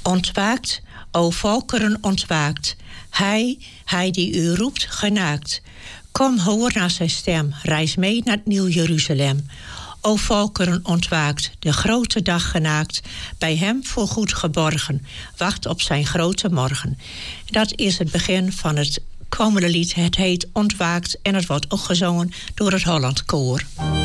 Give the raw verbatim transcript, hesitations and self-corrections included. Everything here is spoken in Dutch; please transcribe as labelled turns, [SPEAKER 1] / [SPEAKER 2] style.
[SPEAKER 1] Ontwaakt, o volkeren, ontwaakt. Hij, hij die u roept, genaakt. Kom, hoor naar zijn stem, reis mee naar het nieuw Jeruzalem. O volkeren, ontwaakt, de grote dag genaakt. Bij hem voorgoed geborgen, wacht op zijn grote morgen. Dat is het begin van het komende lied. Het heet Ontwaakt en het wordt ook gezongen door het Holland Koor.